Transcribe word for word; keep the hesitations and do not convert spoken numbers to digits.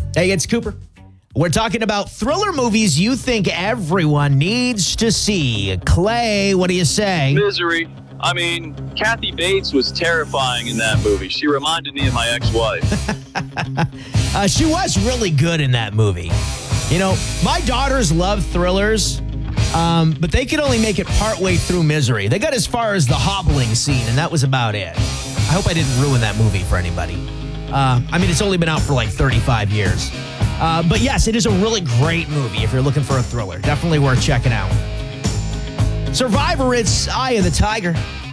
Hey, it's Cooper. We're talking about thriller movies you think everyone needs to see. Clay, what do you say? Misery. I mean, Kathy Bates was terrifying in that movie. She reminded me of my ex-wife. uh, she was really good in that movie. You know, my daughters love thrillers, um, but they could only make it partway through Misery. They got as far as the hobbling scene, and that was about it. I hope I didn't ruin that movie for anybody. Uh, I mean, it's only been out for like thirty-five years. Uh, but yes, it is a really great movie if you're looking for a thriller. Definitely worth checking out. Survivor, it's Eye of the Tiger.